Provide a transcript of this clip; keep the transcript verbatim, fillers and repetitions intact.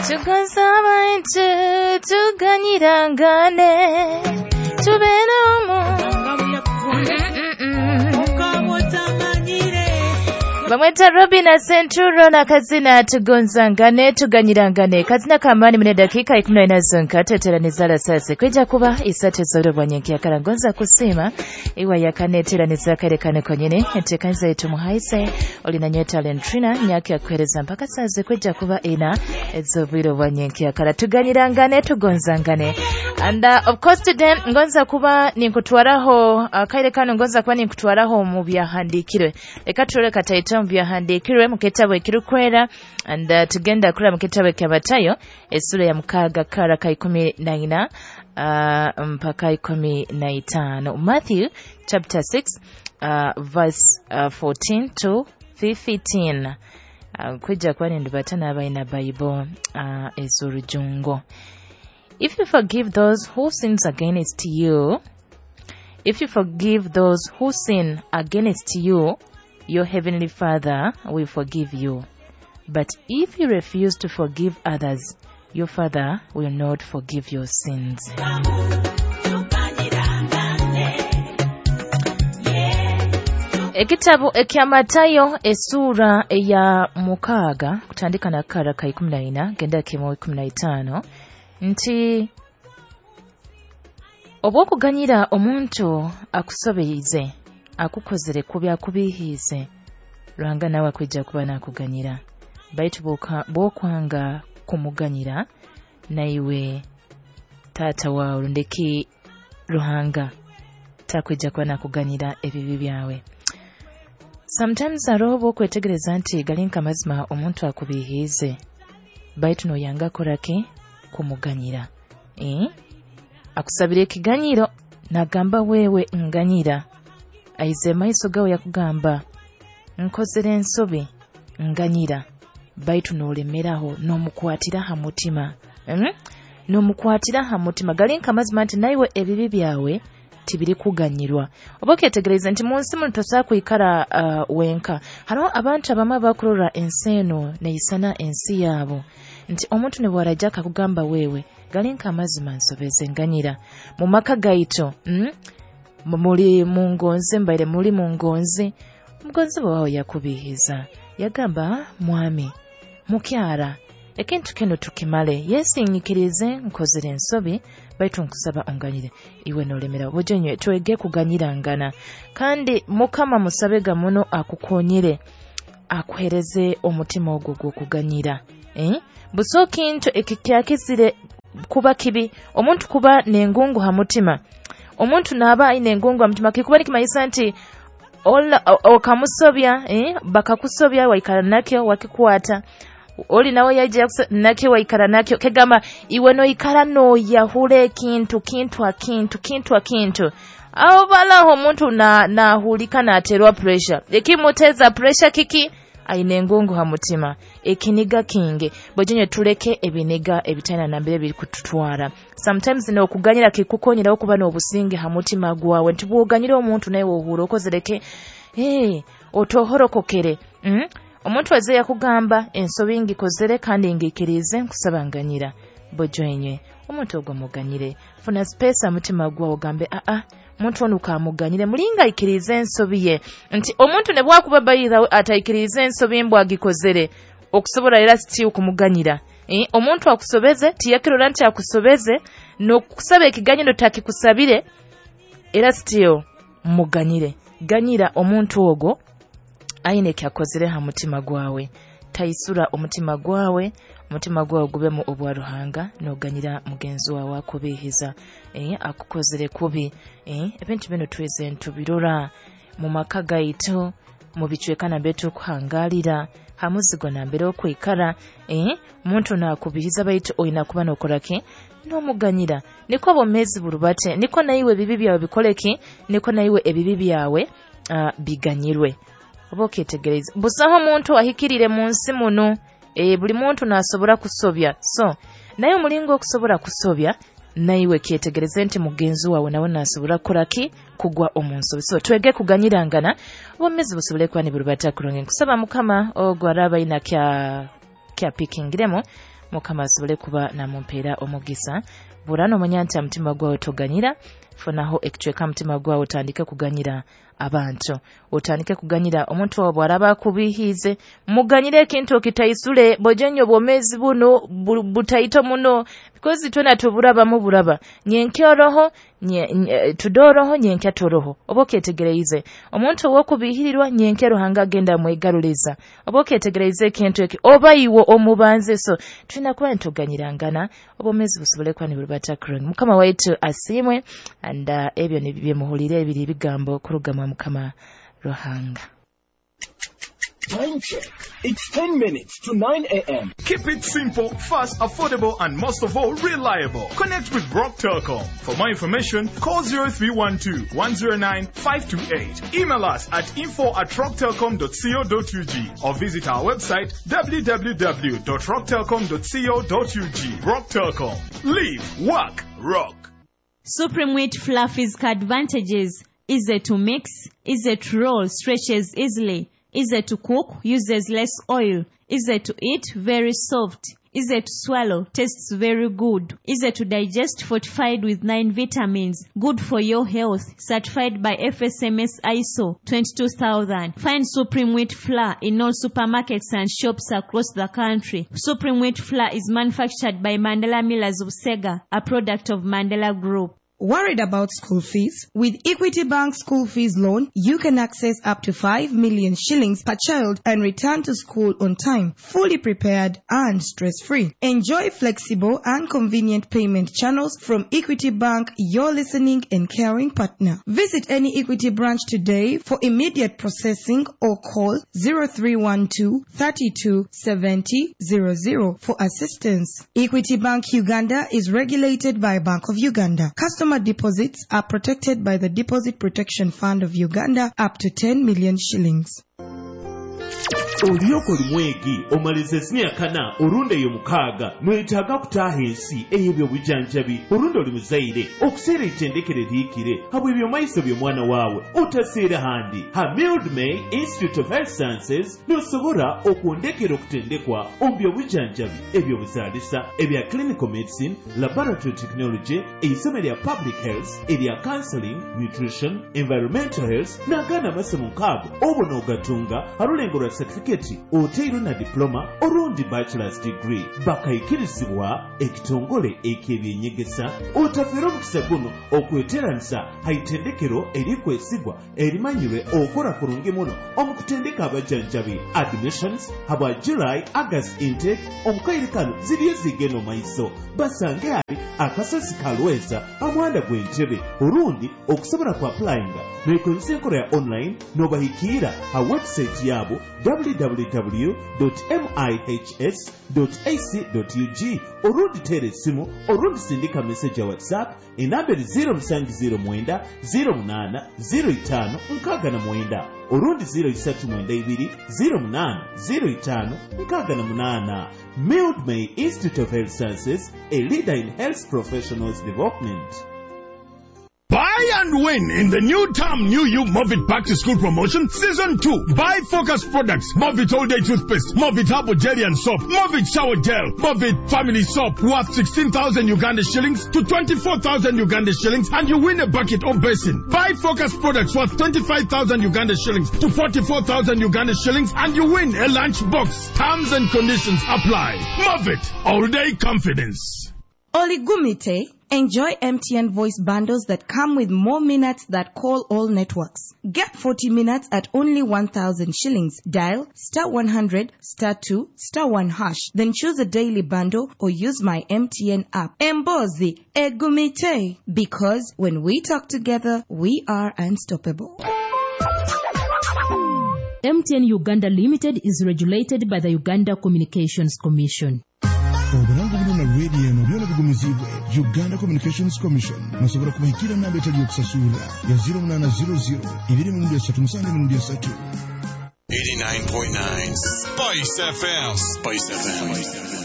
tugasaba intu tuganyirangane tubeeramu bamweta Robina Centuro na kazina tugonzangane tuganyirangane kazina kamani mune dakika ikumi na nne zonka teteraniza sase kwijja kuba isatu z'olubwanyenke akarangonza kusima iwa yakaneteraniza karekane konyene entekanza yetu muhaise olina nyo talent trina nyaki akwereza mpaka saze kwijja kuba ina ezobwiro bwanyenke akara tuganyirangane tugonzangane and uh, of course today ngonza kuba ninkutwaraho uh, kairekano ngonza kuba ninkutwaraho mu byahandikirwe leka turole kataito byahandikirwe mu ketabo ekirukwera and uh, tugenda kula mu ketabo kyabatayo essula ya mukaga kara ka ikumi na nne uh, mpaka ikumi na itaano Matthew chapter six uh, verse uh, fourteen to fifteen uh, kujja kwa ndubatana abaina Bible uh, ezurujungo. If you forgive those who sins against you, if you forgive those who sin against you, your heavenly Father will forgive you. But if you refuse to forgive others, your Father will not forgive your sins. Ekitabu ekya Matayo esura eya mukaga kutandika na kara ka ikumi na nne genda kemo ikumi na itaano nti obwokuganyira omuntu akusoberize akukozere kubya kubihize lwanga nawe akwijja kuba nakuganyira baitu bwokwanga kumuganyira naiwe tata wawe ndeki ruhanga takwijja kuba nakuganyira ebibi byawe. Sometimes arobo kwetegereza nti galinka mazima omuntu akubihize baitu no yanga korake kumuganyira eh akusabire kiganyiro nagamba wewe nganyira aize maiso gawe yakugamba nkozere ensobe nganyira baitu nolemeraho nomukwatira ha mutima mm? nomukwatira ha mutima galinka mazima nti naiwe ebibi byawe tibiri kuganyirwa oboketegereza nti munsi muntu tasakwikara uh, wenka hano abantu abama bakurora enseno neisana ensi yabo nti omuntu ne bwarajaka kugamba wewe galinka amazima nsobeze nganyira mu maka gaito mm? muli mungonze mbaire muli mungonze mugonze bawo yakubihiza yagamba mwami mukyara ekintu kino tukimale yesinyikirize nkozere ensobi baitu nkusaba onganyire iwe nolemera bojenye twege kuganyirangana kandi mukama musabega muno akukonyire akuhereze omutima ogwo gw'okuganyira eh buso kintu ekikyakizire kuba kibi omuntu kuba nengungu ha mutima omuntu naba ine engungu ha mutima kikuba nikimayisa nti ola okamusobya eh bakakusobya waikala nakyo wakikwata oli nawe yaje nakyo waikala nakyo kegamba iwe no ikala no yahule kintu kintu akintu kintu akintu aho bala omuntu na na hulika na aterwa pressure ekimuteza pressure kiki aine ngongo ha mutima ekiniga kinge bojenye tuleke ebiniga ebitana nambere biri kututwara sometimes no kuganyira kikukonyira okuba no obusinge ha mutima gwawe ntibuganyira omuntu naye wohuro kozereke eh otohorokokere mm? Omuntu waze yakugamba ensobi ngikozere kandi ngikirize nkusabanganyira bojenye omuntu ogwo muganyire funa space mutima gwawe gambe a a muntu onu kamuganyire mulinga ikirize ensobi ye nti omuntu ne bwakuba bayira atayikirize ensobi mbwa gikozere okusobora era siti okumuganyira eh omuntu akusobeze tiyakirora nti akusobeze no kusaba ekiganyiro takikusabire era siti muganyire ganyira omuntu ogwo aine kyakozere ha mutima gwawe taisura omutima gwawe mutima gwawe gubemu obwaruhanga noganyira mugenzi wawe akubihiza eh akukozere kubi eh ebintu bino tweze ntubirora mu maka gaito mu bichwekana betu kuhangalira hamuzigo nambere okwikara eh muntu nakubihiza baitu oyina kuba nokorake no muganyira niko abomezi burubate niko naiwe bibi byawe bikoleki niko naiwe ebibi byawe uh, biganyirwe oboketegereza busaho muntu ahikirire munsi muno e buli muntu nasobora kusobya so nayo mulingo okusobora kusobya naiwe kietegereze nti mugenzi wawe nawe nasobora kuraki kugwa omunsobi so twege kuganyirangana bomezi busobole kwa ni burubata kuronge kusaba mukama ogwaraba ina kya kya pikingiremo mukama asobole kuba namumpeera omugisa burano omanya nti amutima gwawe toganyira funaho ekicweka mutima gwawe otandike kuganyira abantu otandike kuganyira omuntu wawe bw'araba kubihiize muganyire ekintu okitayisule bojenyo bwomezi buno butayito muno because twena tubulaba mu bulaba nyenke roho nye tudoroho nyenke toroho oboketegereize omuntu owokubihirirwa nyenke rohanga agenda mwegaruliza oboketegereize ekintu eki oba iwo omubanze so twina kuba ntuganyirangana obomezi busobole kwa nibulubata kroni mukama waitu asimwe and uh, ebyo nibye muhulire ebiri bigambo kurugama mukama rohanga. Time check. It's ten minutes to nine a.m. Keep it simple, fast, affordable, and most of all, reliable. Connect with Rock Telecom. For more information, call zero three one two, one zero nine, five two eight. Email us at info at rock telecom dot co dot u g or visit our website w w w dot rock telecom dot co dot u g. Rock Telecom. Live, work, rock. Supreme Wheat Flour physical advantages. Easy to mix, easy to roll, stretches easily. Easy to cook, uses less oil. Easy to eat, very soft. Easy to swallow, tastes very good. Easy to digest, fortified with nine vitamins. Good for your health. Certified by F S M S I S O twenty-two thousand. Find Supreme Wheat Flour in all supermarkets and shops across the country. Supreme Wheat Flour is manufactured by Mandela Millers of Sega, a product of Mandela Group. Worried about school fees? With Equity Bank School Fees Loan, you can access up to five million shillings per child and return to school on time, fully prepared and stress-free. Enjoy flexible and convenient payment channels from Equity Bank, your listening and caring partner. Visit any Equity branch today for immediate processing or call zero three one two, three two seven zero zero zero for assistance. Equity Bank Uganda is regulated by Bank of Uganda. Customer deposits are protected by the Deposit Protection Fund of Uganda up to ten million shillings. Oliyoko lumwegi omalize siniya kana orunde yo mukaga nwetaga kutaha ensi eyebyo bujanjabi orunde oli muzaire okuseera ekitendekere liikire habwe ebyo maiso byo mwana waawe otaseera handi ha Mildmay Institute of Health Sciences nosobora okwondekera okutendekwa obyo bujanjabi ebyo buzaalisa ebya clinical medicine, laboratory technology, eisomo lya public health, erya counseling, nutrition, environmental health n'agaana amasomo nkaago obo n'ogatunga halulengolwa certificate oteiro na diploma orundi bachelor's degree bakayikirizibwa ekitongole ekebyenyegesa otafera omukisa guno okweteranisa haitendekero erikwesigwa erimanyirwe okora kurungi muno omukutendeka abajanjabi admissions habwa July August intake omukairikano ziriyo zigeno maiso basange ali akasosi kalweza amwanda gwenjebe orundi okusobola ku applyinga mwekozesa enkola ya online nobahikira ha website yabo w w w dot mihs dot a c dot u g orundi tere simu orundi sindika message ya WhatsApp enamberi zero musanju zero mwenda zero munana zero itano nkaga na mwenda orundi zero isatu mwenda ibiri zero munana zero itano nkaga na munana. Mildmay Institute of Health Sciences, a leader in health professionals development. Buy and win in the new term New You Movit Back to School promotion season two. Buy Focus products, Movit All Day Toothpaste, Movit Herbal Jelly and Soap, Movit Shower Gel, Movit Family Soap worth sixteen thousand Uganda shillings to twenty-four thousand Uganda shillings and you win a bucket or basin. Buy Focus products worth twenty-five thousand Uganda shillings to forty-four thousand Uganda shillings and you win a lunch box. Terms and conditions apply. Movit All Day Confidence. Oligumite. Enjoy M T N voice bundles that come with more minutes that call all networks. Get forty minutes at only one thousand shillings. Dial star one hundred, star two, star one hash. Then choose a daily bundle or use my M T N app. Embozi, Egumite. Because when we talk together, we are unstoppable. M T N Uganda Limited is regulated by the Uganda Communications Commission. Obulangu buno na radio eno byona bigumizibwe Uganda Communications Commission musobora kubahikira namba etali yokusasula ya zero nine zero zero ibiri mu ndya tatu musange mu ndya tatu. eighty-nine point nine Spice F M. Spice F M.